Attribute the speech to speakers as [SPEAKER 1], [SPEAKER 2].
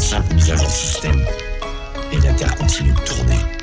[SPEAKER 1] simple mise à jour de système et la Terre continue de tourner.